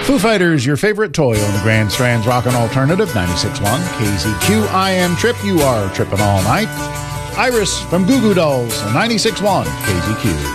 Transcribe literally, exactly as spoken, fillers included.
Foo Fighters, your favorite toy on the Grand Strand's Rockin' Alternative, ninety-six point one K Z Q. I am Trip. You are tripping all night. Iris from Goo Goo Dolls, ninety-six point one K Z Q.